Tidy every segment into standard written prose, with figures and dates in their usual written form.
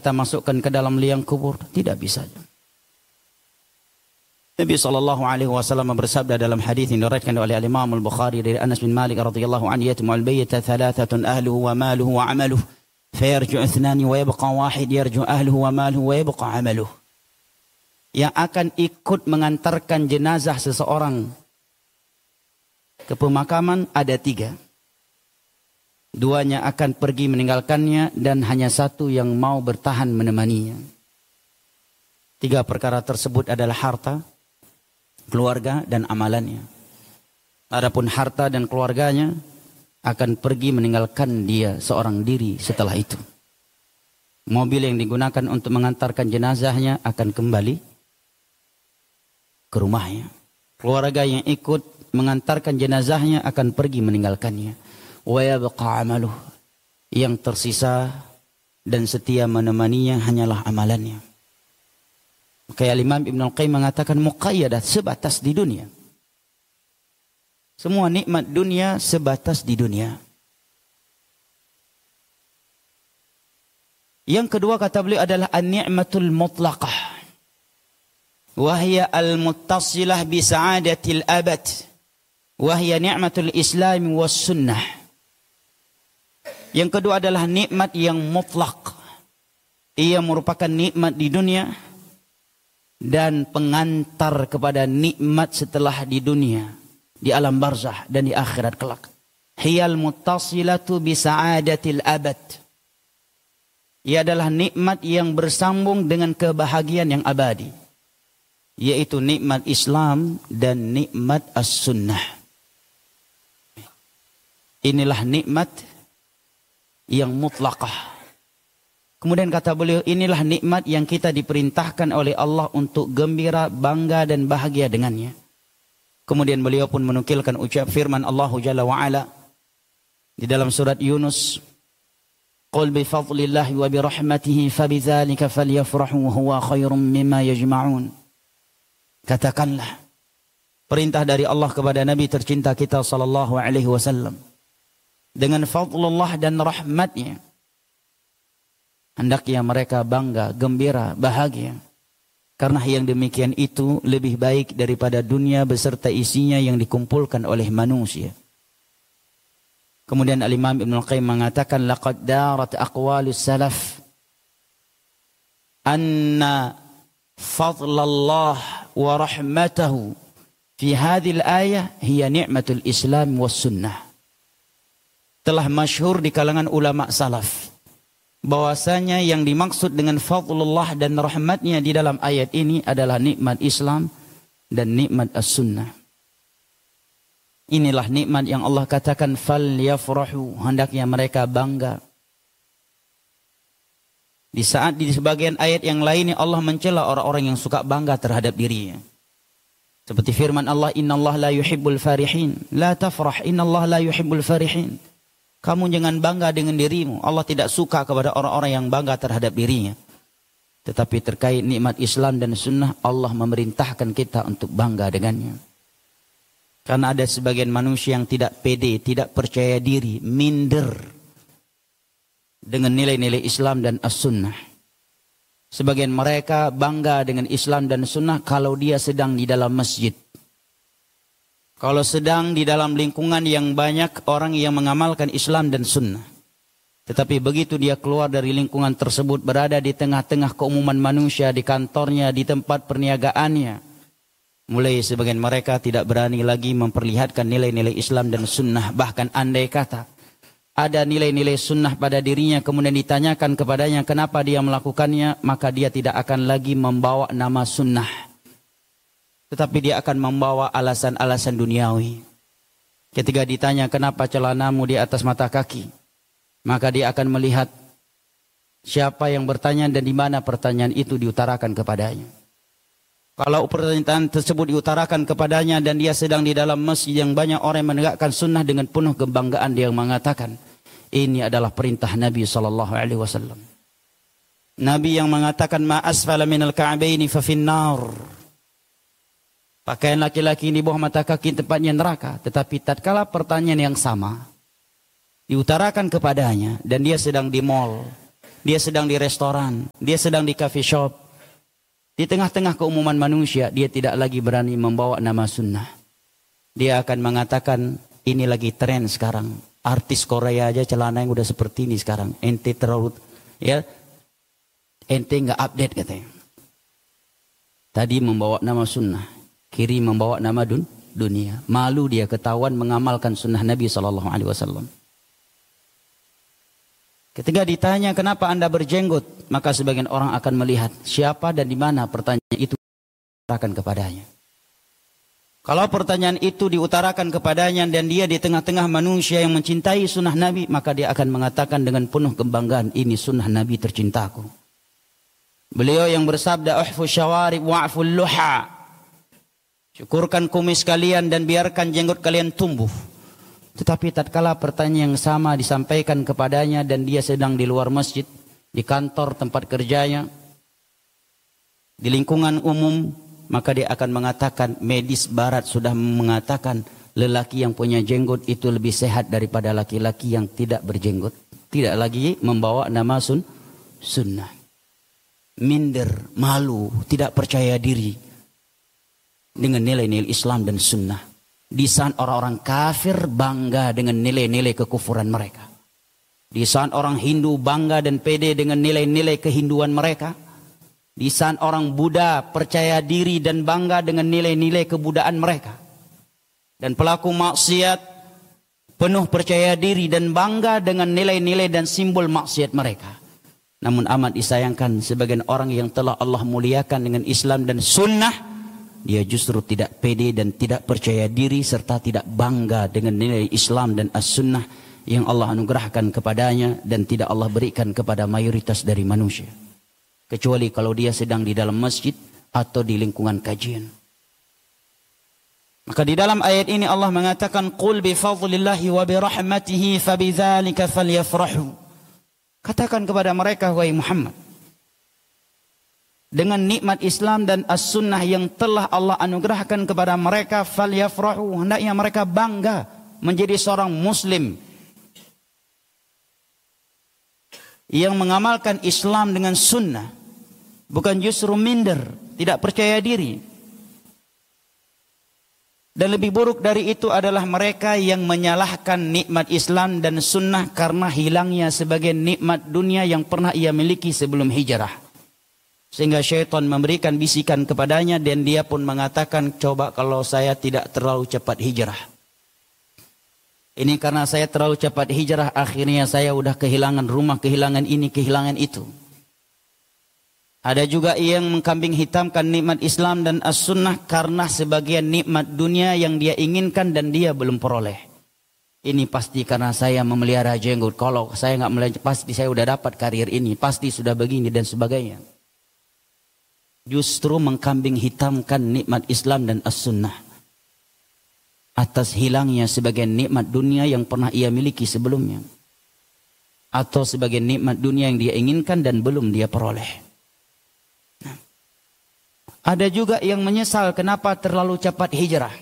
kita masukkan ke dalam liang kubur? Tidak bisa. Nabi SAW bersabda dalam hadis yang diriwayatkan oleh Imam Al-Bukhari dari Anas bin Malik radhiyallahu anhu, "Yatmul bayyita thalathatun ahluhu wa maluhu wa 'amaluhu, fayarju ithnani wa yabqa wahid yarju ahluhu wa maluhu wa yabqa 'amaluhu." Yang akan ikut mengantarkan jenazah seseorang ke pemakaman ada 3. 2-nya akan pergi meninggalkannya dan hanya 1 yang mau bertahan menemaninya. 3 perkara tersebut adalah harta, keluarga, dan amalannya. Adapun harta dan keluarganya akan pergi meninggalkan dia seorang diri setelah itu. Mobil yang digunakan untuk mengantarkan jenazahnya akan kembali ke rumahnya. Keluarga yang ikut mengantarkan jenazahnya akan pergi meninggalkannya. Wa yabqa 'amaluh, yang tersisa dan setia menemaninya hanyalah amalannya. Kayak Imam Ibn Al-Qayyim mengatakan muqayyadah, sebatas di dunia. Semua nikmat dunia sebatas di dunia. Yang kedua kata beliau adalah an-ni'matul mutlaqah. Wahya al-muttasilah bi sa'adatil abad. Wahya ni'matul islam was sunnah. Yang kedua adalah nikmat yang mutlak. Ia merupakan nikmat di dunia dan pengantar kepada nikmat setelah di dunia, di alam barzah dan di akhirat kelak. Hiyal muttasilatu bi sa'adatil abad. Ia adalah nikmat yang bersambung dengan kebahagiaan yang abadi, yaitu nikmat Islam dan nikmat as-sunnah. Inilah nikmat yang mutlaqah. Kemudian kata beliau, inilah nikmat yang kita diperintahkan oleh Allah untuk gembira, bangga dan bahagia dengannya. Kemudian beliau pun menukilkan ucap firman Allah Jalla wa Ala di dalam surat Yunus, "Qul bi fadlillahi wa bi rahmatihi fabidzalika falyafrahu huwa khairum mimma yajma'un." Katakanlah, perintah dari Allah kepada Nabi tercinta kita sallallahu alaihi wasallam, dengan fadlullah dan rahmatnya hendaknya mereka bangga, gembira, bahagia. Karena yang demikian itu lebih baik daripada dunia beserta isinya yang dikumpulkan oleh manusia. Kemudian Al-Imam Ibn Al-Qayyim mengatakan, laqad darat aqwalus salaf anna fadlallah wa rahmatahu fi hadhil ayah hiya ni'matul islam was sunnah. Telah masyhur di kalangan ulama salaf bahwasanya yang dimaksud dengan fadlullah dan rahmatnya di dalam ayat ini adalah nikmat Islam dan nikmat as-sunnah. Inilah nikmat yang Allah katakan fal yafrahu, hendaknya mereka bangga. Di saat di sebagian ayat yang lainnya Allah mencela orang-orang yang suka bangga terhadap dirinya. Seperti firman Allah, innallaha la yuhibbul farihin. La tafrah, innallaha la yuhibbul farihin. Kamu jangan bangga dengan dirimu. Allah tidak suka kepada orang-orang yang bangga terhadap dirinya. Tetapi terkait nikmat Islam dan sunnah, Allah memerintahkan kita untuk bangga dengannya. Karena ada sebagian manusia yang tidak pede, tidak percaya diri, minder dengan nilai-nilai Islam dan as-sunnah. Sebagian mereka bangga dengan Islam dan sunnah kalau dia sedang di dalam masjid. Kalau sedang di dalam lingkungan yang banyak orang yang mengamalkan Islam dan sunnah. Tetapi begitu dia keluar dari lingkungan tersebut, berada di tengah-tengah keumuman manusia, di kantornya, di tempat perniagaannya, mulai sebagian mereka tidak berani lagi memperlihatkan nilai-nilai Islam dan sunnah. Bahkan andai kata ada nilai-nilai sunnah pada dirinya, kemudian ditanyakan kepadanya kenapa dia melakukannya, maka dia tidak akan lagi membawa nama sunnah. Tetapi dia akan membawa alasan-alasan duniawi. Ketika ditanya kenapa celanamu di atas mata kaki, maka dia akan melihat siapa yang bertanya dan di mana pertanyaan itu diutarakan kepadanya. Kalau pertanyaan tersebut diutarakan kepadanya dan dia sedang di dalam masjid yang banyak orang yang menegakkan sunnah, dengan penuh kebanggaan dia mengatakan, ini adalah perintah Nabi SAW. Nabi yang mengatakan, ma asfala minal ka'baini fa finnar. Pakaian laki-laki di bawah mata kaki tempatnya neraka. Tetapi tatkala pertanyaan yang sama diutarakan kepadanya dan dia sedang di mall, dia sedang di restoran, dia sedang di coffee shop. Di tengah-tengah keumuman manusia, dia tidak lagi berani membawa nama sunnah. Dia akan mengatakan, ini lagi tren sekarang. Artis Korea aja celana yang udah seperti ini sekarang. Ente terlalu, ya, ente nggak update katanya. Tadi membawa nama sunnah, kiri membawa nama dunia. Malu dia ketahuan mengamalkan sunnah Nabi SAW. Ketika ditanya kenapa Anda berjenggot, maka sebagian orang akan melihat siapa dan di mana pertanyaan itu diutarakan kepadanya. Kalau pertanyaan itu diutarakan kepadanya dan dia di tengah-tengah manusia yang mencintai sunnah Nabi, maka dia akan mengatakan dengan penuh kebanggaan, ini sunnah Nabi tercintaku. Beliau yang bersabda, uhfu syawarib wa'ful luha. Syukurkan kumis kalian dan biarkan jenggot kalian tumbuh. Tetapi tatkala pertanyaan yang sama disampaikan kepadanya dan dia sedang di luar masjid, di kantor tempat kerjanya, di lingkungan umum, maka dia akan mengatakan medis barat sudah mengatakan lelaki yang punya jenggot itu lebih sehat daripada laki-laki yang tidak berjenggot. Tidak lagi membawa nama sunnah. Minder, malu, tidak percaya diri dengan nilai-nilai Islam dan sunnah. Di saat orang-orang kafir bangga dengan nilai-nilai kekufuran mereka. Di saat orang Hindu bangga dan pede dengan nilai-nilai kehinduan mereka. Di saat orang Buddha percaya diri dan bangga dengan nilai-nilai kebudaan mereka. Dan pelaku maksiat penuh percaya diri dan bangga dengan nilai-nilai dan simbol maksiat mereka. Namun amat disayangkan sebagian orang yang telah Allah muliakan dengan Islam dan sunnah, dia justru tidak pede dan tidak percaya diri serta tidak bangga dengan nilai Islam dan as-sunnah yang Allah anugerahkan kepadanya dan tidak Allah berikan kepada mayoritas dari manusia. Kecuali kalau dia sedang di dalam masjid atau di lingkungan kajian. Maka di dalam ayat ini Allah mengatakan, qul bi fadlillahi wa bi rahmatihi fabidzalika falyafrahu. Katakan kepada mereka, wahai Muhammad, dengan nikmat Islam dan as-sunnah yang telah Allah anugerahkan kepada mereka, falyafrahu, hendaknya mereka bangga menjadi seorang muslim yang mengamalkan Islam dengan sunnah, bukan justru minder, tidak percaya diri. Dan lebih buruk dari itu adalah mereka yang menyalahkan nikmat Islam dan sunnah karena hilangnya sebagian nikmat dunia yang pernah ia miliki sebelum hijrah. Sehingga syaitan memberikan bisikan kepadanya dan dia pun mengatakan, coba kalau saya tidak terlalu cepat hijrah. Ini karena saya terlalu cepat hijrah, akhirnya saya udah kehilangan rumah, kehilangan ini, kehilangan itu. Ada juga yang mengkambing hitamkan nikmat Islam dan as-sunnah karena sebagian nikmat dunia yang dia inginkan dan dia belum peroleh. Ini pasti karena saya memelihara jenggot. Kalau saya nggak melihara, pasti saya udah dapat karir ini, pasti sudah begini dan sebagainya. Justru mengkambing hitamkan nikmat Islam dan as-sunnah atas hilangnya sebagian nikmat dunia yang pernah ia miliki sebelumnya, atau sebagian nikmat dunia yang dia inginkan dan belum dia peroleh. Ada juga yang menyesal kenapa terlalu cepat hijrah.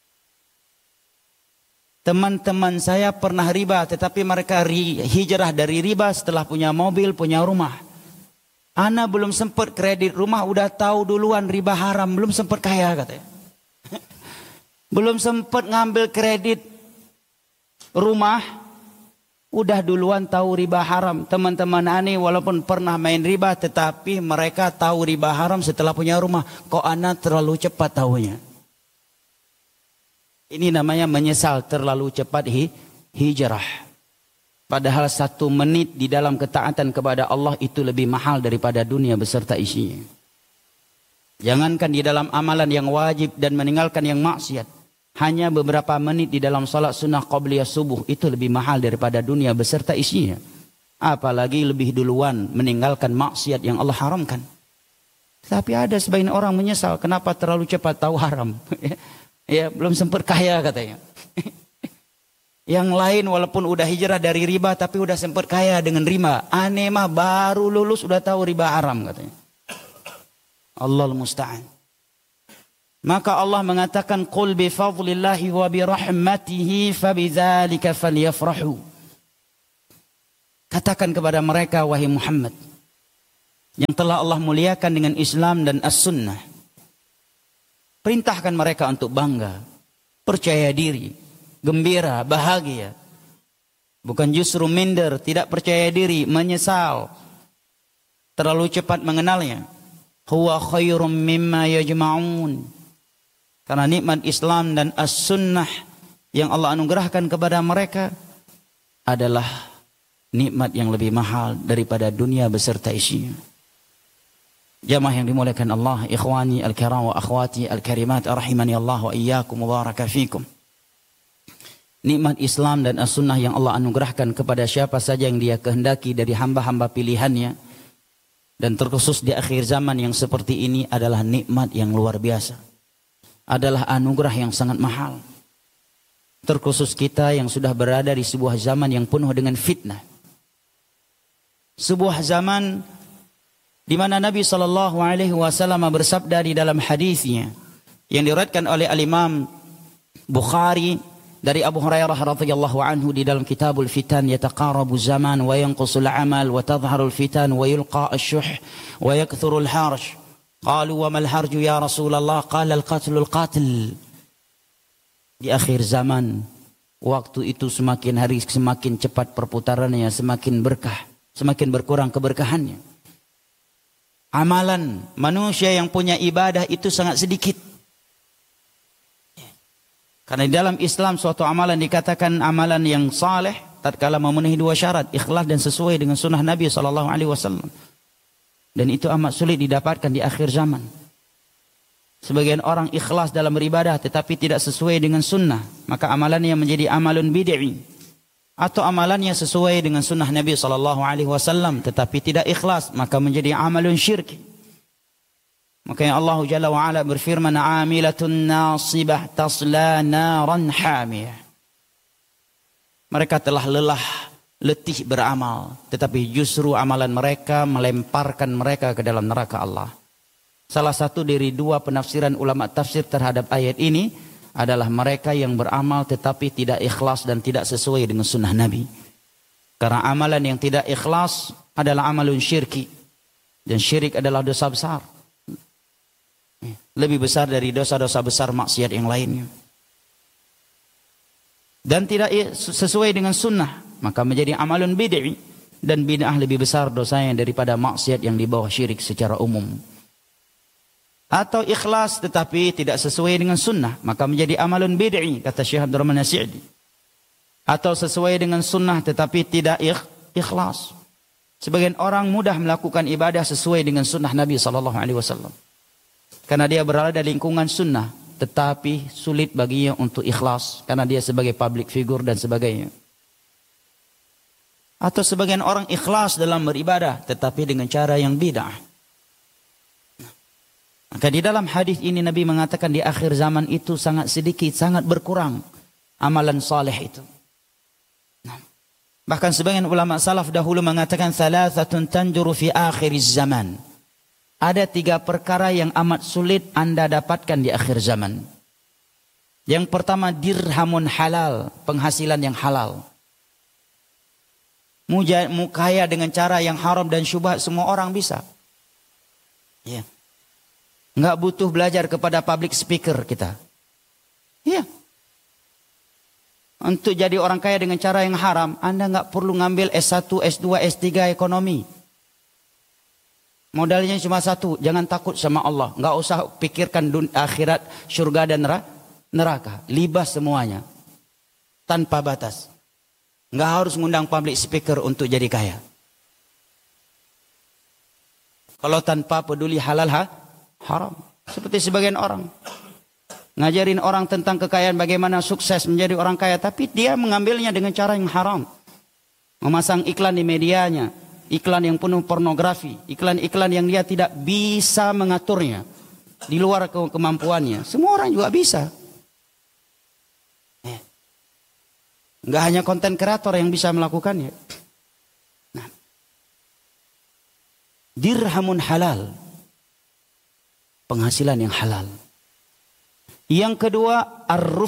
Teman-teman saya pernah riba, tetapi mereka hijrah dari riba setelah punya mobil, punya rumah. Ana belum sempat kredit rumah, udah tahu duluan riba haram, belum sempat kaya katanya. Belum sempat ngambil kredit rumah, udah duluan tahu riba haram. Teman-teman Ani walaupun pernah main riba, tetapi mereka tahu riba haram setelah punya rumah. Kok Ana terlalu cepat tahunya? Ini namanya menyesal terlalu cepat hijrah. Padahal 1 menit di dalam ketaatan kepada Allah itu lebih mahal daripada dunia beserta isinya. Jangankan di dalam amalan yang wajib dan meninggalkan yang maksiat. Hanya beberapa menit di dalam salat sunnah qabliyah subuh itu lebih mahal daripada dunia beserta isinya. Apalagi lebih duluan meninggalkan maksiat yang Allah haramkan. Tapi ada sebagian orang menyesal kenapa terlalu cepat tahu haram. Ya, belum sempat kaya katanya. Yang lain walaupun udah hijrah dari riba tapi udah sempat kaya dengan riba. Aneh mah baru lulus udah tahu riba haram katanya. Allahul musta'an. Maka Allah mengatakan, qul bi fadlillahi wa bi rahmatihi fabidzalika falyafrahu. Katakan kepada mereka, wahai Muhammad, yang telah Allah muliakan dengan Islam dan As-Sunnah, perintahkan mereka untuk bangga, percaya diri, gembira, bahagia. Bukan justru minder, tidak percaya diri, menyesal, terlalu cepat mengenalnya. Huwa khairum mimma yajma'un. Karena nikmat Islam dan As-Sunnah yang Allah anugerahkan kepada mereka adalah nikmat yang lebih mahal daripada dunia beserta isinya. Jamaah yang dimuliakan Allah, ikhwani al-kiram wa akhwati al-karimat, rahimani Allah wa iyyakum wa baraka fikum. Nikmat Islam dan As-Sunnah yang Allah anugerahkan kepada siapa saja yang Dia kehendaki dari hamba-hamba pilihannya, dan terkhusus di akhir zaman yang seperti ini, adalah nikmat yang luar biasa, adalah anugerah yang sangat mahal. Terkhusus kita yang sudah berada di sebuah zaman yang penuh dengan fitnah, sebuah zaman di mana Nabi SAW bersabda di dalam hadisnya yang diriwayatkan oleh Al-Imam Bukhari dari Abu Hurairah radhiyallahu anhu di dalam Kitabul Fitan, yataqarabu zaman wa yanqusul amal wa tadhharul fitan wa yulqa asy-syuh wa yakthurul harj. Qalu wa mal harju ya Rasulullah? Qala al-qatlul qatil. Di akhir zaman, waktu itu semakin hari semakin cepat perputarannya, semakin berkah, semakin berkurang keberkahannya. Amalan manusia yang punya ibadah itu sangat sedikit. Karena di dalam Islam suatu amalan dikatakan amalan yang saleh tatkala memenuhi dua syarat, ikhlas dan sesuai dengan sunnah Nabi SAW. Dan itu amat sulit didapatkan di akhir zaman. Sebagian orang ikhlas dalam beribadah tetapi tidak sesuai dengan sunnah, maka amalannya menjadi amalun bid'i. Atau amalannya sesuai dengan sunnah Nabi SAW tetapi tidak ikhlas, maka menjadi amalun syirki. Makanya Allah Jalla wa'ala berfirman, amilatun nasibah tasla naran hamiyah. Mereka telah lelah, letih beramal, tetapi justru amalan mereka melemparkan mereka ke dalam neraka Allah. Salah satu dari dua penafsiran ulama tafsir terhadap ayat ini adalah mereka yang beramal tetapi tidak ikhlas dan tidak sesuai dengan sunnah Nabi. Karena amalan yang tidak ikhlas adalah amalun syirki. Dan syirik adalah dosa besar. Lebih besar dari dosa-dosa besar maksiat yang lainnya. Dan tidak sesuai dengan sunnah, maka menjadi amalun bid'i. Dan bid'ah lebih besar dosanya daripada maksiat yang di bawah syirik secara umum. Atau ikhlas tetapi tidak sesuai dengan sunnah, maka menjadi amalun bid'i, kata Syekh Abdurrahman As-Sa'di. Atau sesuai dengan sunnah tetapi tidak ikhlas. Sebagian orang mudah melakukan ibadah sesuai dengan sunnah Nabi SAW. Karena dia berada di lingkungan sunnah, tetapi sulit baginya untuk ikhlas karena dia sebagai public figure dan sebagainya. Atau sebagian orang ikhlas dalam beribadah tetapi dengan cara yang bid'ah. Maka di dalam hadis ini Nabi mengatakan di akhir zaman itu sangat sedikit, sangat berkurang amalan saleh itu. Bahkan sebagian ulama salaf dahulu mengatakan thalathatun tanjuru fi akhiriz zaman. Ada 3 perkara yang amat sulit Anda dapatkan di akhir zaman. Yang pertama, dirhamun halal, penghasilan yang halal. Kaya dengan cara yang haram dan syubhat semua orang bisa. Ya. Enggak butuh belajar kepada public speaker kita. Ya. Untuk jadi orang kaya dengan cara yang haram, Anda enggak perlu ngambil S1, S2, S3 ekonomi. Modalnya cuma satu, jangan takut sama Allah. Enggak usah pikirkan akhirat, surga dan neraka. Libas semuanya. Tanpa batas. Enggak harus ngundang public speaker untuk jadi kaya. Kalau tanpa peduli halal haram. Seperti sebagian orang. Ngajarin orang tentang kekayaan, bagaimana sukses menjadi orang kaya. Tapi dia mengambilnya dengan cara yang haram. Memasang iklan di medianya. Iklan yang penuh pornografi, iklan-iklan yang dia tidak bisa mengaturnya, di luar kemampuannya. Semua orang juga bisa. Enggak hanya konten kreator yang bisa melakukannya. Nah. Dirhamun halal, penghasilan yang halal. Yang kedua,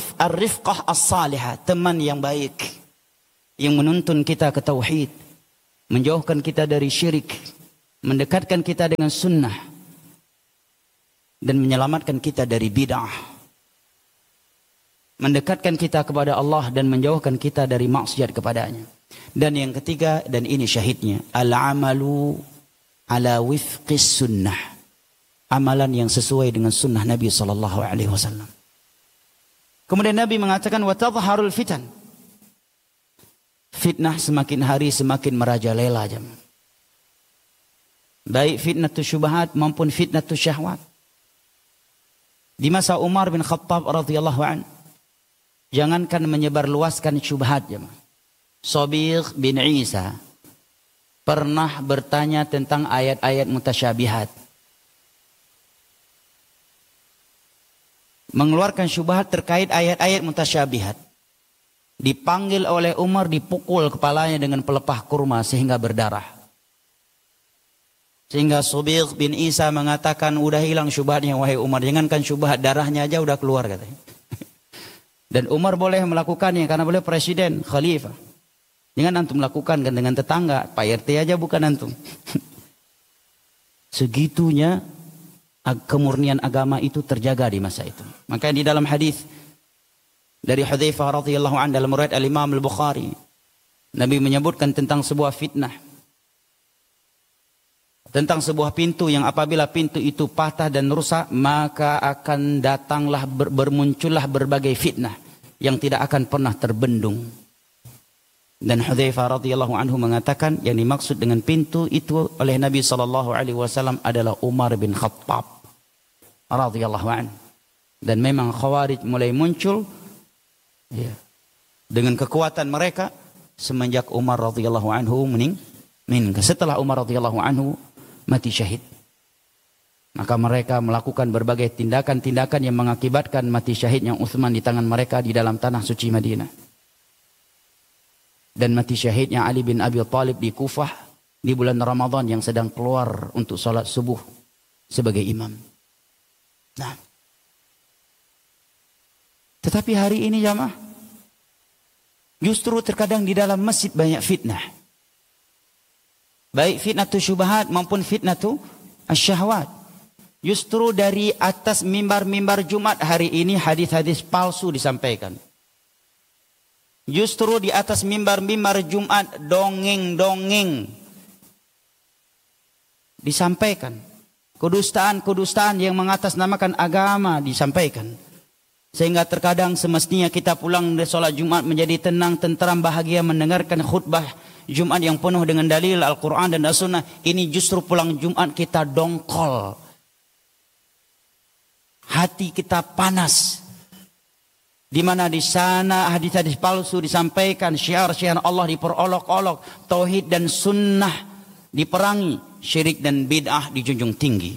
ar-rifqah as-salihah, teman yang baik, yang menuntun kita ke tauhid, menjauhkan kita dari syirik, mendekatkan kita dengan sunnah, dan menyelamatkan kita dari bid'ah, mendekatkan kita kepada Allah dan menjauhkan kita dari maksiat kepadanya. Dan yang ketiga, dan ini syahidnya, al-amalu ala wifqis sunnah, amalan yang sesuai dengan sunnah Nabi SAW. Kemudian Nabi mengatakan, wa tadharul fitan, fitnah semakin hari semakin merajalela, jemaah. Baik fitnatus syubhat maupun fitnatus syahwat. Di masa Umar bin Khattab radhiyallahu an, jangankan menyebarluaskan syubhat, jemaah. Sabigh bin Isa pernah bertanya tentang ayat-ayat mutasyabihat, mengeluarkan syubhat terkait ayat-ayat mutasyabihat. Dipanggil oleh Umar, dipukul kepalanya dengan pelepah kurma sehingga berdarah. Sehingga Sabigh bin Isa mengatakan, udah hilang syubhatnya wahai Umar, jangankan syubhat, darahnya aja udah keluar, katanya. Dan Umar boleh melakukannya karena beliau presiden, khalifah. Jangan antum lakukan kan dengan tetangga, Pak RT aja bukan antum. Segitunya kemurnian agama itu terjaga di masa itu. Maka di dalam hadis dari Hudzaifah radhiyallahu anhu dalam riwayat Al-Imam Al-Bukhari, Nabi menyebutkan tentang sebuah fitnah, tentang sebuah pintu yang apabila pintu itu patah dan rusak, maka akan datanglah bermuncullah berbagai fitnah yang tidak akan pernah terbendung. Dan Hudzaifah radhiyallahu anhu mengatakan yang dimaksud dengan pintu itu oleh Nabi SAW adalah Umar bin Khattab radhiyallahu anhu. Dan memang Khawarij mulai muncul dengan kekuatan mereka semenjak Umar radhiyallahu anhu meninggal. Setelah Umar radhiyallahu anhu mati syahid, maka mereka melakukan berbagai tindakan-tindakan yang mengakibatkan mati syahidnya Utsman di tangan mereka di dalam tanah suci Madinah. Dan mati syahidnya Ali bin Abi Thalib di Kufah di bulan Ramadan yang sedang keluar untuk salat subuh sebagai imam. Nah, tetapi hari ini jamaah, justru terkadang di dalam masjid banyak fitnah. Baik fitnatus syubhat maupun fitnatus syahwat. Justru dari atas mimbar-mimbar Jumat hari ini hadis-hadis palsu disampaikan. Justru di atas mimbar-mimbar Jumat dongeng-dongeng disampaikan. Kedustaan-kedustaan yang mengatasnamakan agama disampaikan. Sehingga terkadang semestinya kita pulang dari sholat Jumat menjadi tenang, tentram, bahagia mendengarkan khutbah Jumat yang penuh dengan dalil Al-Quran dan As-Sunnah. Ini justru pulang Jumat kita dongkol. Hati kita panas. Di mana di sana hadis-hadis palsu disampaikan, syiar-syiar Allah diperolok-olok, tauhid dan sunnah diperangi, syirik dan bid'ah dijunjung tinggi.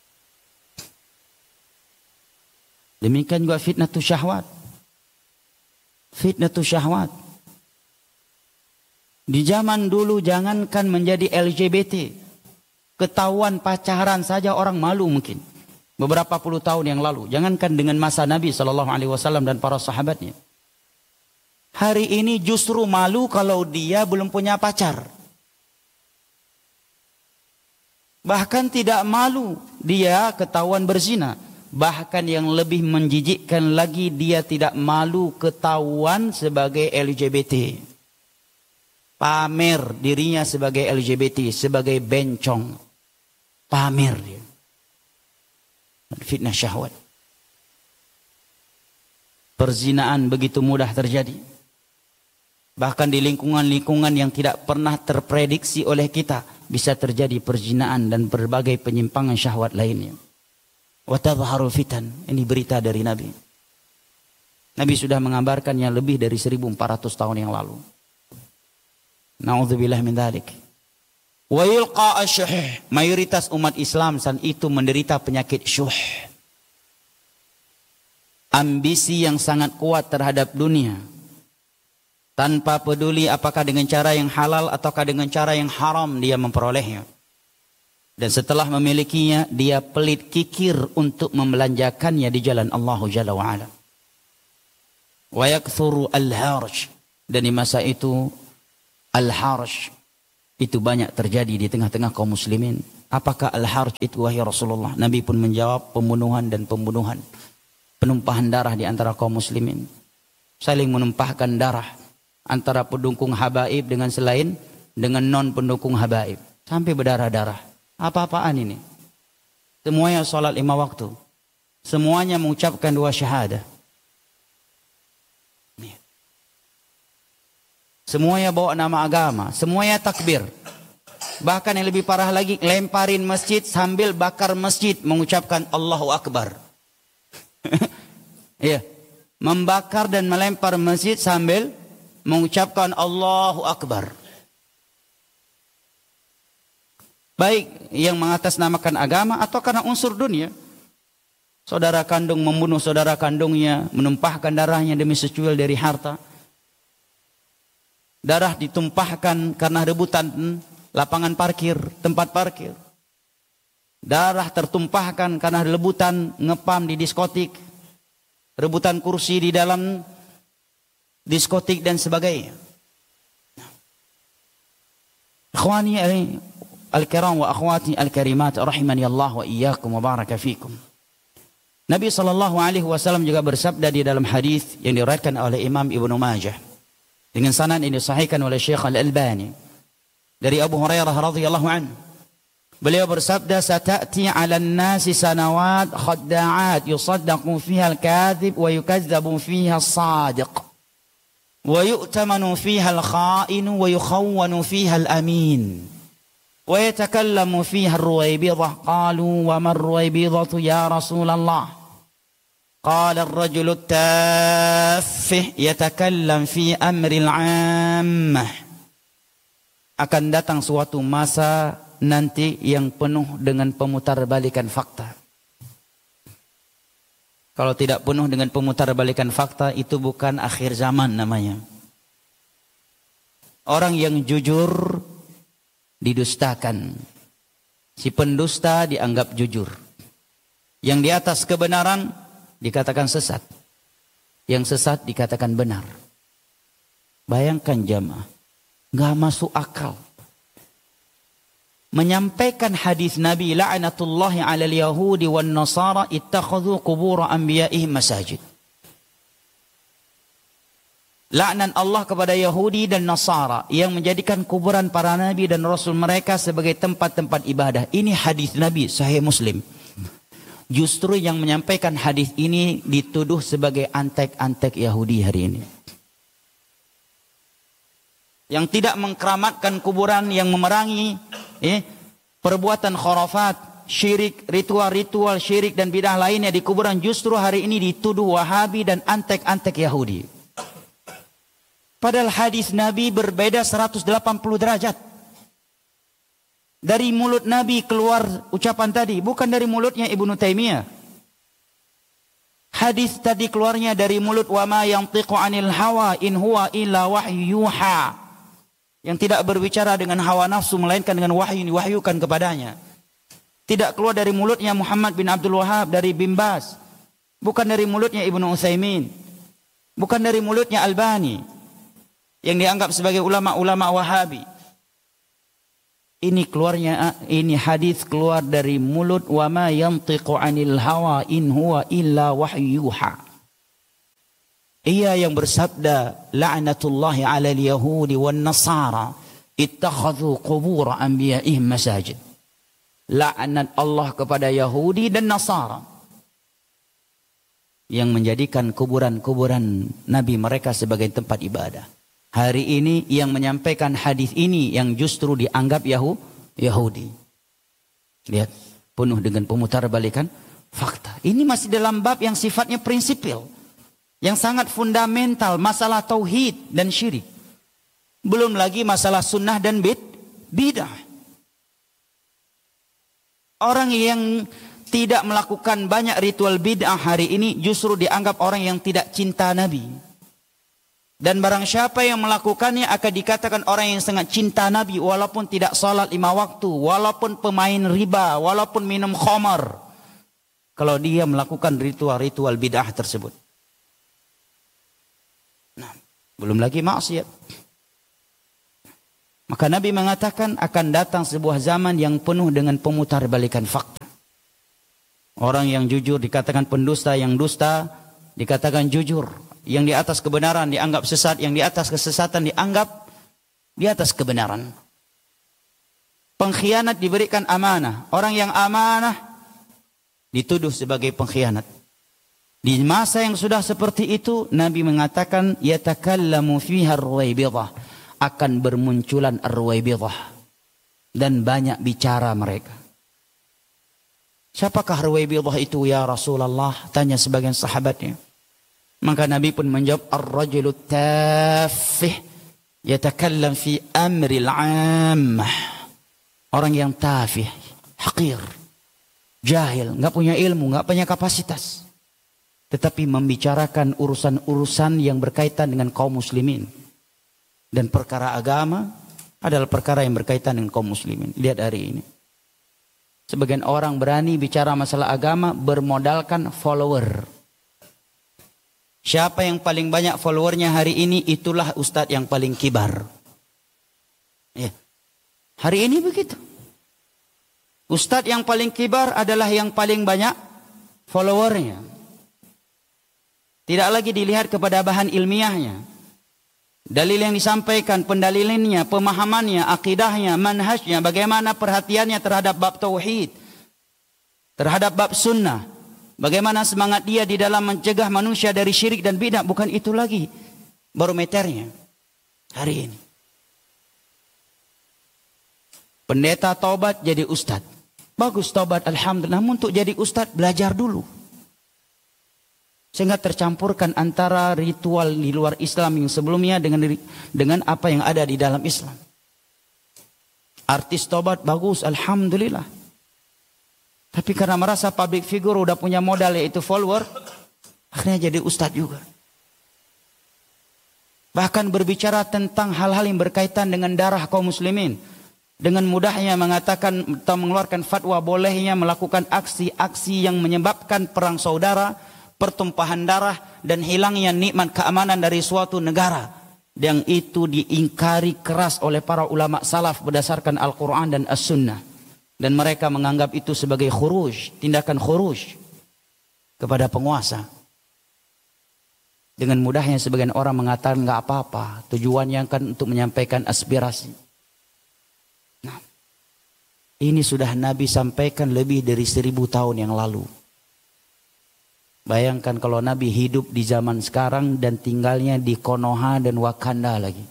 Demikian juga fitnatus syahwat. Fitnatus syahwat. Di zaman dulu jangankan menjadi LGBT, ketahuan pacaran saja orang malu mungkin. Beberapa puluh tahun yang lalu, jangankan dengan masa Nabi SAW dan para sahabatnya. Hari ini justru malu kalau dia belum punya pacar. Bahkan tidak malu dia ketahuan berzina. Bahkan yang lebih menjijikkan lagi, dia tidak malu ketahuan sebagai LGBT. Pamer dirinya sebagai LGBT, sebagai bencong. Pamer dia. Fitnah syahwat. Perzinaan begitu mudah terjadi. Bahkan di lingkungan-lingkungan yang tidak pernah terprediksi oleh kita bisa terjadi perzinaan dan berbagai penyimpangan syahwat lainnya. Wa tadharul fitan. Ini berita dari Nabi. Nabi sudah mengabarkannya lebih dari 1400 tahun yang lalu. Na'udzubillah min dzalik. Wa yulqa asyuh. Mayoritas umat Islam saat itu menderita penyakit syuh. Ambisi yang sangat kuat terhadap dunia. Tanpa peduli apakah dengan cara yang halal ataukah dengan cara yang haram dia memperolehnya. Dan setelah memilikinya, dia pelit kikir untuk membelanjakannya di jalan Allah Jalla wa'ala. Wa yakthuru al-harj. Dan di masa itu al-harj, Itu banyak terjadi di tengah-tengah kaum muslimin. Apakah al-harj itu wahai Rasulullah? Nabi pun menjawab, pembunuhan dan pembunuhan. Penumpahan darah di antara kaum muslimin. Saling menumpahkan darah antara pendukung habaib dengan non pendukung habaib. Sampai berdarah-darah. Apa-apaan ini? Semuanya salat 5 waktu. Semuanya mengucapkan 2 syahadah. Semuanya bawa nama agama, semuanya takbir. Bahkan yang lebih parah lagi, lemparin masjid sambil bakar masjid mengucapkan Allahu Akbar. Iya, membakar dan melempar masjid sambil mengucapkan Allahu Akbar. Baik yang mengatasnamakan agama atau karena unsur dunia. Saudara kandung membunuh saudara kandungnya, menumpahkan darahnya demi secuil dari harta. Darah ditumpahkan karena rebutan lapangan parkir, tempat parkir. Darah tertumpahkan karena rebutan ngepam di diskotik. Rebutan kursi di dalam diskotik dan sebagainya. Ikhwani al-kiram wa akhwati al-karimat rahimani Allah wa iyyakum wa baraka fikum. Nabi SAW juga bersabda di dalam hadis yang diriwayatkan oleh Imam Ibnu Majah. Dengan sanad ini disahihkan oleh Syekh Al-Albani dari Abu Hurairah radhiyallahu anhu. Beliau bersabda, "Sata'ti 'alan nasi sanawat khadda'at yusaddaqu fiha al-kadhib wa yukazzabu fiha as-sadiq wa yu'tamanu fiha al-kha'in wa yukhawwanu fiha al-amin wa yatakallamu fiha ar-ruwaybidah." Qalu wa ma ar-ruwaybidatu ya Rasulullah? قال الرجل التافه يتكلم في أمر العامة. Akan datang suatu masa nanti yang penuh dengan pemutarbalikan fakta. Kalau tidak penuh dengan pemutarbalikan fakta, itu bukan akhir zaman namanya. Orang yang jujur didustakan. Si pendusta dianggap jujur. Yang di atas kebenaran dikatakan sesat. Yang sesat dikatakan benar. Bayangkan jamaah, nggak masuk akal. Menyampaikan hadis Nabi, la'natullahi 'alal yahudi wan nasara ittakhadhu qubur anbiya'ihim masajid. Laknat Allah kepada Yahudi dan Nasara yang menjadikan kuburan para nabi dan rasul mereka sebagai tempat-tempat ibadah. Ini hadis Nabi Sahih Muslim. Justru yang menyampaikan hadis ini dituduh sebagai antek-antek Yahudi hari ini. Yang tidak mengkeramatkan kuburan, yang memerangi perbuatan khurafat, syirik, ritual-ritual syirik dan bidah lainnya di kuburan, justru hari ini dituduh Wahabi dan antek-antek Yahudi. Padahal hadis Nabi berbeda 180 derajat. Dari mulut Nabi keluar ucapan tadi, bukan dari mulutnya Ibnu Taimiyah. Hadis tadi keluarnya dari mulut wa ma yantiqu 'anil hawa in huwa illa wahyu yuha. Yang tidak berbicara dengan hawa nafsu melainkan dengan wahyu yang diwahyukan kepadanya. Tidak keluar dari mulutnya Muhammad bin Abdul Wahhab, dari Bin Baz. Bukan dari mulutnya Ibnu Utsaimin. Bukan dari mulutnya Albani yang dianggap sebagai ulama-ulama Wahabi. Ini hadis keluar dari mulut wa ma yantiqu 'anil hawa in huwa illa wahyuha. Ia yang bersabda, la'natullahi 'alal yahudi wan nasara ittakhadhu qubur anbiya'ihim masajid. Laknat Allah kepada Yahudi dan Nasara yang menjadikan kuburan-kuburan nabi mereka sebagai tempat ibadah. Hari ini yang menyampaikan hadis ini yang justru dianggap Yahudi. Lihat, penuh dengan pemutarbalikan fakta. Ini masih dalam bab yang sifatnya prinsipil, yang sangat fundamental, masalah tauhid dan syirik. Belum lagi masalah sunnah dan bidah. Orang yang tidak melakukan banyak ritual bid'ah hari ini justru dianggap orang yang tidak cinta Nabi. Dan barang siapa yang melakukannya akan dikatakan orang yang sangat cinta Nabi, walaupun tidak salat 5 waktu, walaupun pemain riba, walaupun minum khamar, kalau dia melakukan ritual-ritual bid'ah tersebut. Nah, belum lagi maksiat. Maka Nabi mengatakan akan datang sebuah zaman yang penuh dengan pemutarbalikan fakta. Orang yang jujur dikatakan pendusta, yang dusta dikatakan jujur. Yang di atas kebenaran dianggap sesat, yang di atas kesesatan dianggap di atas kebenaran. Pengkhianat diberikan amanah. Orang yang amanah dituduh sebagai pengkhianat. Di masa yang sudah seperti itu, Nabi mengatakan yatakallamu fiha ar-ruwaibidah, akan bermunculan ar-ruwaibidah dan banyak bicara mereka. Siapakah ruwaibidah itu ya Rasulullah? Tanya sebagian sahabatnya. Maka Nabi pun menjawab, ar-rajulut tafih yatakallam fi amril 'ammah. Orang yang tafih, hakir, jahil, enggak punya ilmu, enggak punya kapasitas, tetapi membicarakan urusan-urusan yang berkaitan dengan kaum muslimin. Dan perkara agama adalah perkara yang berkaitan dengan kaum muslimin. Lihat hari ini. Sebagian orang berani bicara masalah agama bermodalkan follower. Siapa yang paling banyak followernya hari ini, itulah ustadz yang paling kibar. Ya. Hari ini begitu. Ustadz yang paling kibar adalah yang paling banyak followernya. Tidak lagi dilihat kepada bahan ilmiahnya. Dalil yang disampaikan, pendalilannya, pemahamannya, akidahnya, manhajnya, bagaimana perhatiannya terhadap bab tauhid, terhadap bab sunnah, bagaimana semangat dia di dalam mencegah manusia dari syirik dan bidah. Bukan itu lagi barometernya hari ini. Pendeta taubat jadi ustadz. Bagus taubat, alhamdulillah. Namun untuk jadi ustadz belajar dulu. Sehingga tercampurkan antara ritual di luar Islam yang sebelumnya dengan apa yang ada di dalam Islam. Artis tobat bagus, alhamdulillah. Tapi karena merasa public figure udah punya modal yaitu follower, akhirnya jadi ustadz juga. Bahkan berbicara tentang hal-hal yang berkaitan dengan darah kaum muslimin. Dengan mudahnya mengatakan atau mengeluarkan fatwa bolehnya melakukan aksi-aksi yang menyebabkan perang saudara, pertumpahan darah, dan hilangnya nikmat keamanan dari suatu negara. Yang itu diingkari keras oleh para ulama salaf berdasarkan Al-Quran dan As-Sunnah. Dan mereka menganggap itu sebagai khuruj, tindakan khuruj kepada penguasa. Dengan mudahnya sebagian orang mengatakan nggak apa-apa, tujuannya kan untuk menyampaikan aspirasi. Nah, ini sudah Nabi sampaikan lebih dari 1000 tahun yang lalu. Bayangkan kalau Nabi hidup di zaman sekarang dan tinggalnya di Konoha dan Wakanda lagi.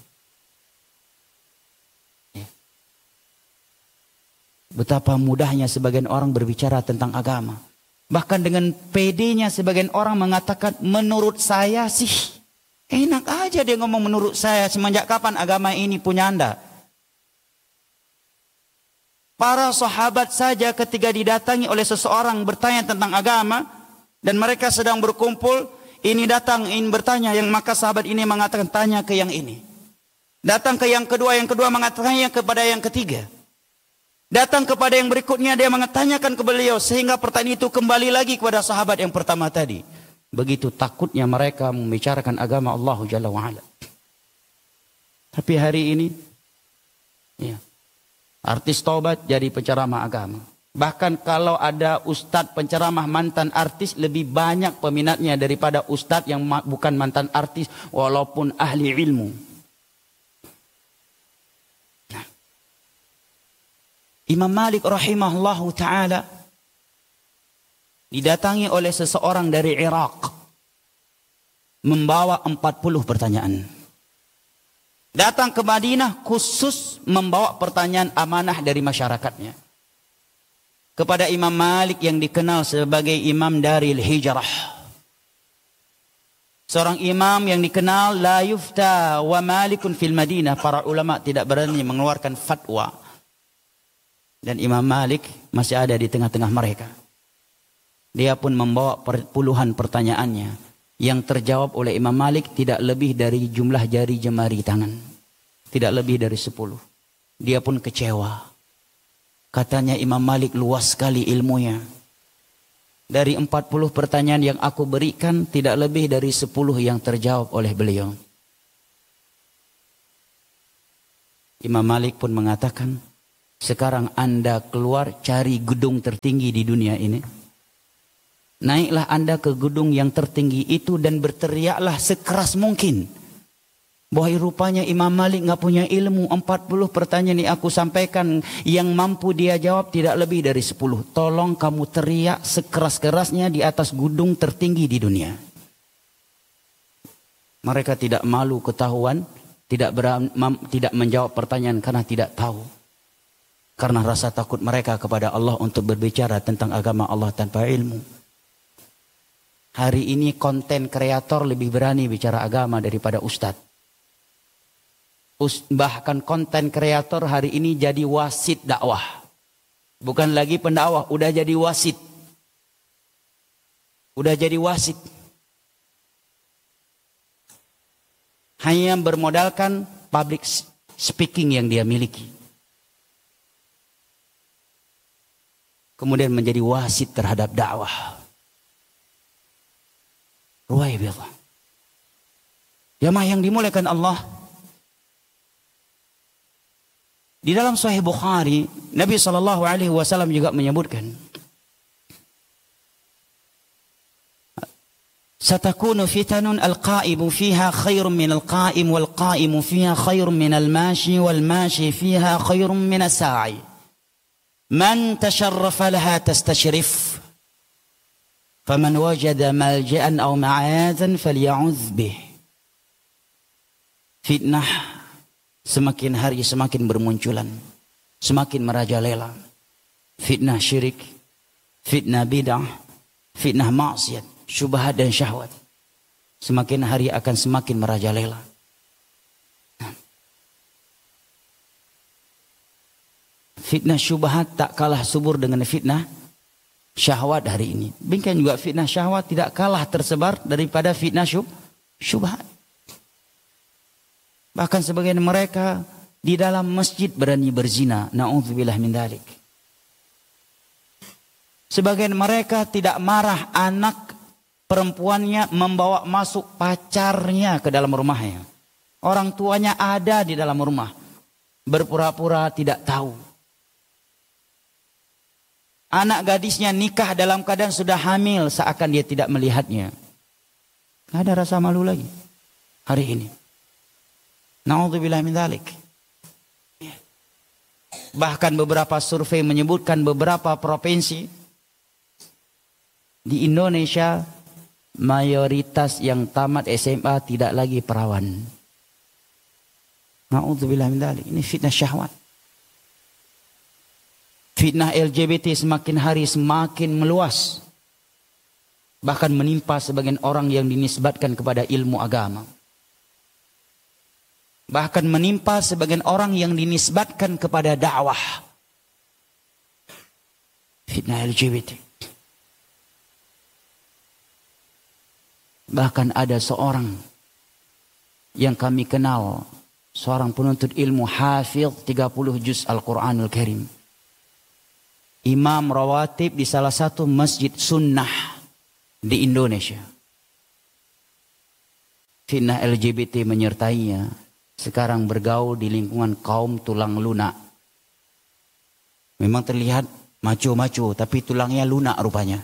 Betapa mudahnya sebagian orang berbicara tentang agama. Bahkan dengan pedenya sebagian orang mengatakan, menurut saya sih. Enak aja dia ngomong menurut saya. Semenjak kapan agama ini punya Anda? Para sahabat saja ketika didatangi oleh seseorang bertanya tentang agama, dan mereka sedang berkumpul, ini datang ingin bertanya, yang maka sahabat ini mengatakan tanya ke yang ini. Datang ke yang kedua mengatakannya kepada yang ketiga. Datang kepada yang berikutnya, dia mengatanyakan ke beliau, sehingga pertanyaan itu kembali lagi kepada sahabat yang pertama tadi. Begitu takutnya mereka membicarakan agama Allah Jalla wa'ala. Tapi hari ini, ya, artis taubat jadi penceramah agama. Bahkan kalau ada ustadz penceramah mantan artis, lebih banyak peminatnya daripada ustadz yang bukan mantan artis walaupun ahli ilmu. Nah. Imam Malik rahimahullahu ta'ala didatangi oleh seseorang dari Irak membawa 40 pertanyaan. Datang ke Madinah khusus membawa pertanyaan amanah dari masyarakatnya kepada Imam Malik yang dikenal sebagai Imam Daril Hijrah. Seorang imam yang dikenal la yufta wa malikun fil Madinah. Para ulama tidak berani mengeluarkan fatwa. Dan Imam Malik masih ada di tengah-tengah mereka. Dia pun membawa puluhan pertanyaannya. Yang terjawab oleh Imam Malik tidak lebih dari jumlah jari jemari tangan. Tidak lebih dari 10. Dia pun kecewa. Katanya Imam Malik luas sekali ilmunya. Dari 40 pertanyaan yang aku berikan, tidak lebih dari 10 yang terjawab oleh beliau. Imam Malik pun mengatakan, sekarang Anda keluar cari gedung tertinggi di dunia ini. Naiklah Anda ke gedung yang tertinggi itu dan berteriaklah sekeras mungkin. Bahwa rupanya Imam Malik nggak punya ilmu. 40 pertanyaan yang aku sampaikan, yang mampu dia jawab tidak lebih dari 10. Tolong kamu teriak sekeras-kerasnya di atas gedung tertinggi di dunia. Mereka tidak malu ketahuan, tidak menjawab pertanyaan karena tidak tahu. Karena rasa takut mereka kepada Allah untuk berbicara tentang agama Allah tanpa ilmu. Hari ini konten kreator lebih berani bicara agama daripada ustadz. Bahkan konten kreator hari ini jadi wasit dakwah. Bukan lagi pendakwah, udah jadi wasit. Udah jadi wasit. Hanya bermodalkan public speaking yang dia miliki. Kemudian menjadi wasit terhadap dakwah. Ruwai billah. Jamaah yang dimuliakan Allah. Di dalam Sahih Bukhari, Nabi SAW juga menyebutkan, Satakunu fitanun al-qa'imu fiha khairun min al-qa'im wal-qa'imu fiha khairun min al-mashi wal-mashi fiha khairun min as-sa'i. Man tasharrafa laha tastashrif. Faman wajada malja'an aw ma'adan falya'udz bih. Fitnah semakin hari semakin bermunculan, semakin merajalela. Fitnah syirik, fitnah bid'ah, fitnah maksiat, syubhat dan syahwat. Semakin hari akan semakin merajalela. Fitnah syubhat tak kalah subur dengan fitnah syahwat hari ini. Bahkan juga fitnah syahwat tidak kalah tersebar daripada fitnah syubhat. Bahkan sebagian mereka di dalam masjid berani berzina. Na'udzubillah min dzalik. Sebagian mereka tidak marah anak perempuannya membawa masuk pacarnya ke dalam rumahnya. Orang tuanya ada di dalam rumah. Berpura-pura tidak tahu. Anak gadisnya nikah dalam keadaan sudah hamil seakan dia tidak melihatnya. Tidak ada rasa malu lagi hari ini. Na'udzubillah min dzalik. Bahkan beberapa survei menyebutkan beberapa provinsi di Indonesia mayoritas yang tamat SMA tidak lagi perawan. Na'udzubillah min dzalik. Ini fitnah syahwat. Fitnah LGBT semakin hari semakin meluas. Bahkan menimpa sebagian orang yang dinisbatkan kepada ilmu agama. Bahkan menimpa sebagian orang yang dinisbatkan kepada dakwah. Fitnah LGBT. Bahkan ada seorang yang kami kenal, seorang penuntut ilmu hafidh 30 juz Al-Quranul Karim. Imam rawatib di salah satu masjid sunnah di Indonesia. Fitnah LGBT menyertainya. Sekarang bergaul di lingkungan kaum tulang lunak. Memang terlihat maco-maco, tapi tulangnya lunak rupanya.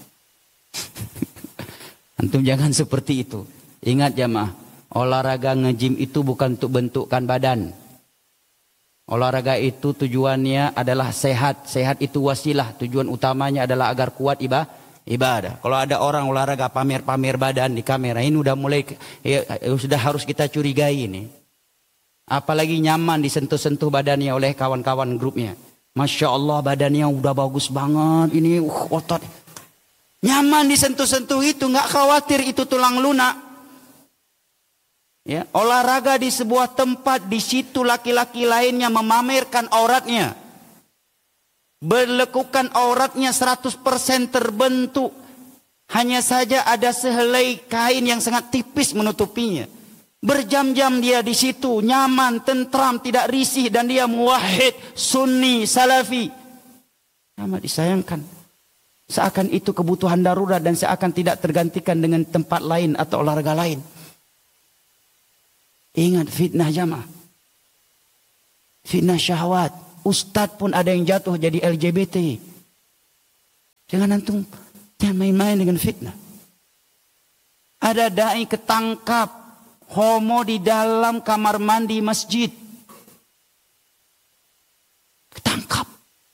Antum jangan seperti itu. Ingat jamaah, olahraga nge-gym itu bukan untuk bentukkan badan. Olahraga itu tujuannya adalah sehat. Sehat itu wasilah. Tujuan utamanya adalah agar kuat ibadah. Kalau ada orang olahraga pamer-pamer badan di kamera, ini udah mulai sudah harus kita curigai ini. Apalagi nyaman disentuh-sentuh badannya oleh kawan-kawan grupnya. Masya Allah badannya udah bagus banget. Ini otot. Nyaman disentuh-sentuh itu, nggak khawatir itu tulang lunak. Ya, olahraga di sebuah tempat, di situ laki-laki lainnya memamerkan auratnya. Berlekukan auratnya 100% terbentuk. Hanya saja ada sehelai kain yang sangat tipis menutupinya. Berjam-jam dia di situ, nyaman, tentram, tidak risih, dan dia muwahhid, sunni, salafi. Amat disayangkan. Seakan itu kebutuhan darurat dan seakan tidak tergantikan dengan tempat lain atau olahraga lain. Ingat fitnah jamaah. Fitnah syahwat. Ustadz pun ada yang jatuh jadi LGBT. Jangan main-main dengan fitnah. Ada dai ketangkap homo di dalam kamar mandi masjid. Ketangkap.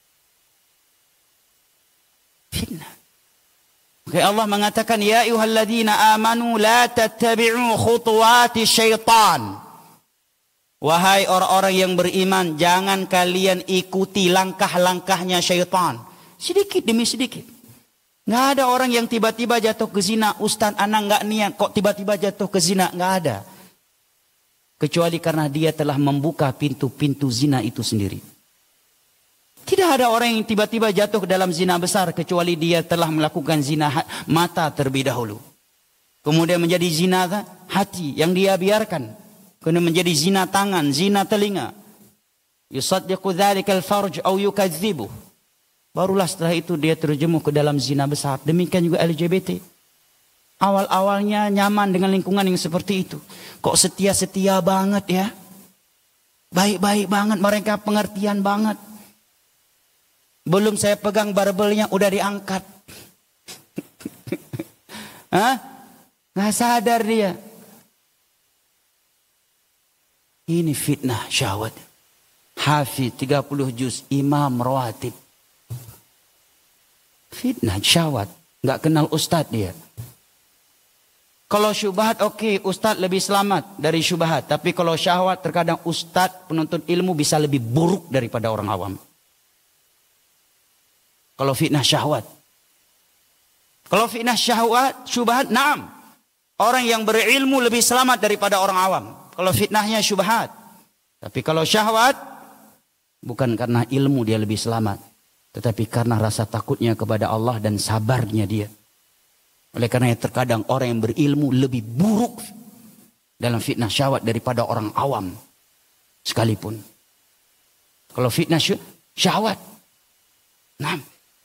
Fitnah. Oke, Allah mengatakan, ya ayyuhalladzina amanu la tattabi'u khutuwati syaitan. Wahai orang-orang yang beriman, jangan kalian ikuti langkah-langkahnya syaitan. Sedikit demi sedikit. Nggak ada orang yang tiba-tiba jatuh ke zina. Ustaz, anak nggak niat kok tiba-tiba jatuh ke zina. Nggak ada. Kecuali karena dia telah membuka pintu-pintu zina itu sendiri. Tidak ada orang yang tiba-tiba jatuh ke dalam zina besar. Kecuali dia telah melakukan zina mata terlebih dahulu. Kemudian menjadi zina hati yang dia biarkan. Kemudian menjadi zina tangan, zina telinga. Yusaddiqu dhalikal farj au yukadzibuh. Barulah setelah itu dia terjemuh ke dalam zina besar. Demikian juga LGBT. Awal-awalnya nyaman dengan lingkungan yang seperti itu. Kok setia-setia banget ya. Baik-baik banget, mereka pengertian banget. Belum saya pegang barbelnya udah diangkat. Hah? Nggak sadar dia. Ini fitnah syahwat. Hafiz 30 juz, imam rawatib. Fitnah syahwat. Nggak kenal ustadz dia. Kalau syubhat oke, ustadz lebih selamat dari syubhat. Tapi kalau syahwat terkadang ustadz penuntut ilmu bisa lebih buruk daripada orang awam. Kalau fitnah syahwat. Kalau fitnah syahwat, syubhat, naam. Orang yang berilmu lebih selamat daripada orang awam. Kalau fitnahnya syubhat. Tapi kalau syahwat, bukan karena ilmu dia lebih selamat. Tetapi karena rasa takutnya kepada Allah dan sabarnya dia. Oleh karena terkadang orang yang berilmu lebih buruk dalam fitnah syahwat daripada orang awam. Sekalipun. Kalau fitnah syahwat. Nah.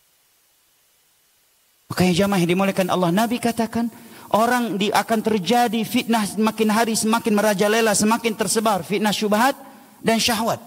Makanya jamaah yang dimuliakan Allah, Nabi katakan, orang akan terjadi fitnah semakin hari semakin merajalela, semakin tersebar fitnah syubhat dan syahwat.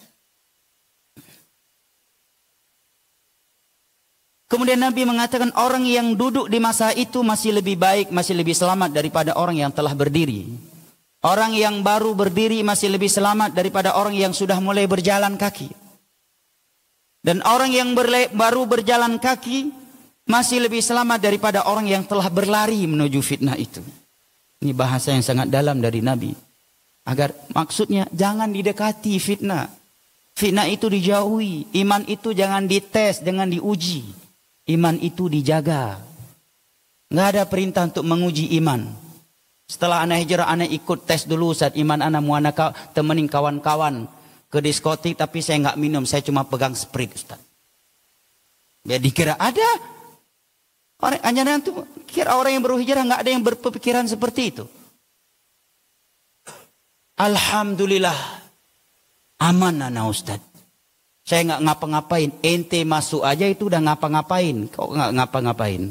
Kemudian Nabi mengatakan orang yang duduk di masa itu masih lebih baik, masih lebih selamat daripada orang yang telah berdiri. Orang yang baru berdiri masih lebih selamat daripada orang yang sudah mulai berjalan kaki. Dan orang yang baru berjalan kaki masih lebih selamat daripada orang yang telah berlari menuju fitnah itu. Ini bahasa yang sangat dalam dari Nabi. Agar maksudnya jangan didekati fitnah. Fitnah itu dijauhi. Iman itu jangan dites, jangan diuji. Iman itu dijaga. Nggak ada perintah untuk menguji iman. Setelah anak hijrah, anak ikut tes dulu saat iman anak mau anak temenin kawan-kawan ke diskotik, tapi saya nggak minum, saya cuma pegang Sprite, Ustaz. Biar dikira ada. Hanya itu kira orang yang baru hijrah nggak ada yang berpikiran seperti itu. Alhamdulillah aman anak Ustaz. Saya nggak ngapa-ngapain. Ente masuk aja itu udah ngapa-ngapain. Kok nggak ngapa-ngapain?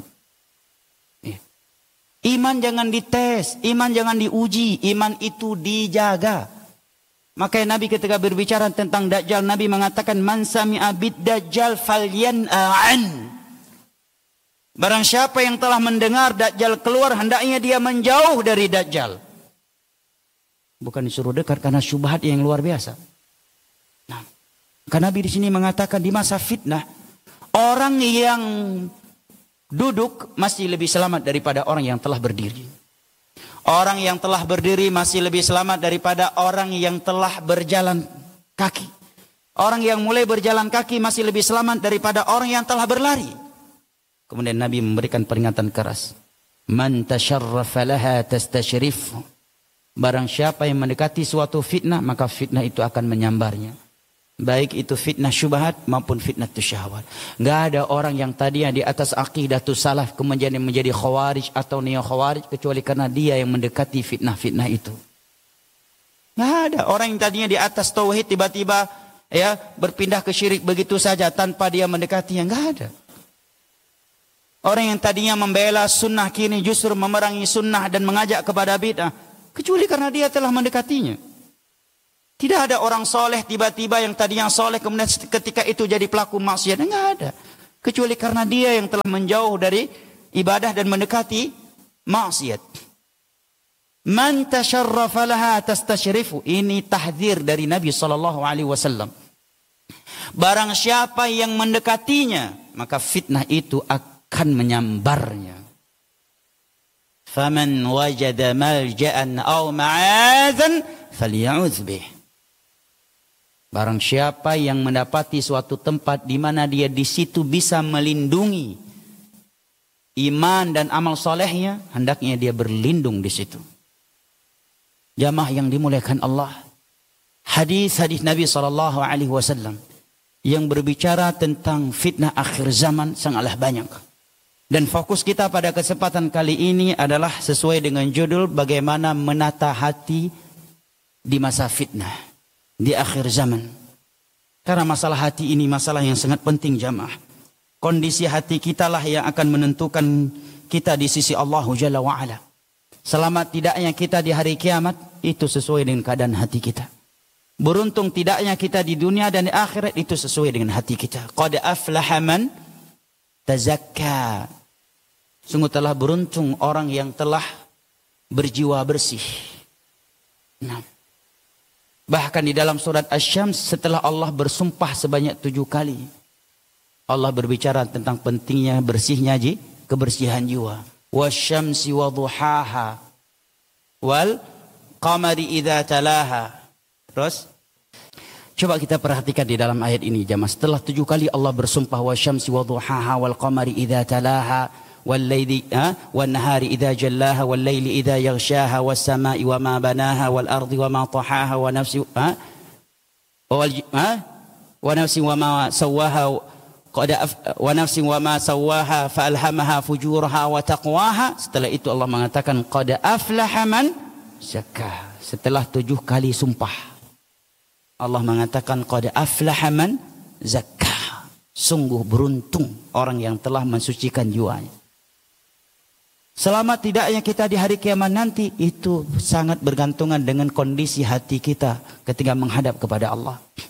Iman jangan dites, iman jangan diuji, iman itu dijaga. Makanya Nabi ketika berbicara tentang Dajjal, Nabi mengatakan man sami'a bid Dajjal falyan'an. Barang siapa yang telah mendengar Dajjal keluar, hendaknya dia menjauh dari Dajjal. Bukan disuruh dekat karena syubhat yang luar biasa. Nah, karena Nabi di sini mengatakan di masa fitnah, orang yang duduk masih lebih selamat daripada orang yang telah berdiri. Orang yang telah berdiri masih lebih selamat daripada orang yang telah berjalan kaki. Orang yang mulai berjalan kaki masih lebih selamat daripada orang yang telah berlari. Kemudian Nabi memberikan peringatan keras. Man tasharrafa laha tastashrif. Barang siapa yang mendekati suatu fitnah, maka fitnah itu akan menyambarnya. Baik itu fitnah syubhat maupun fitnah syahwat. Enggak ada orang yang tadinya di atas aqidatus salaf kemudian menjadi khawarij atau neo khawarij kecuali karena dia yang mendekati fitnah-fitnah itu. Enggak ada orang yang tadinya di atas tauhid tiba-tiba ya berpindah ke syirik begitu saja tanpa dia mendekatinya. Enggak ada. Orang yang tadinya membela sunnah kini justru memerangi sunnah dan mengajak kepada bid'ah. Kecuali karena dia telah mendekatinya. Tidak ada orang soleh tiba-tiba yang tadinya soleh kemudian ketika itu jadi pelaku maksiat. Enggak ada. Kecuali karena dia yang telah menjauh dari ibadah dan mendekati maksiat. Man tasharrafa laha tastashrifu. Ini tahdzir dari Nabi SAW. Barang siapa yang mendekatinya, maka fitnah itu akan menyambarnya. Faman wajada malja'an aw ma'adzan falya'udz bih. Barang siapa yang mendapati suatu tempat di mana dia di situ bisa melindungi iman dan amal solehnya, hendaknya dia berlindung di situ. Jamaah yang dimuliakan Allah, hadis-hadis Nabi SAW yang berbicara tentang fitnah akhir zaman sangatlah banyak. Dan fokus kita pada kesempatan kali ini adalah sesuai dengan judul bagaimana menata hati di masa fitnah, di akhir zaman. Karena masalah hati ini masalah yang sangat penting jamaah. Kondisi hati kita lah yang akan menentukan kita di sisi Allah Jalla wa'ala. Selamat tidaknya kita di hari kiamat, itu sesuai dengan keadaan hati kita. Beruntung tidaknya kita di dunia dan di akhirat, itu sesuai dengan hati kita. Qad aflaha man tazakka. Sungguh telah beruntung orang yang telah berjiwa bersih. Nah, bahkan di dalam surat Asy-Syams setelah Allah bersumpah sebanyak 7 kali, Allah berbicara tentang pentingnya bersihnya kebersihan jiwa. Wasyamsi wadhuhaha wal qamari idza talaha. Terus coba kita perhatikan di dalam ayat ini jamaah. Setelah 7 kali Allah bersumpah wasyamsi wadhuhaha wal qamari idza talaha والليل والنهار إذا جلاها والليل إذا يغشاها والسماء وما بناها والأرض وما طحاها ونفس وما سواها ونفس وما سواها فألهمها فجورها وتقواها. Setelah itu Allah mengatakan qad aflaha man zakkaha. Setelah 7 kali sumpah Allah mengatakan qad aflaha man zakkaha. Sungguh beruntung orang yang telah mensucikan jiwanya. Selamat tidaknya kita di hari kiamat nanti, itu sangat bergantungan dengan kondisi hati kita ketika menghadap kepada Allah.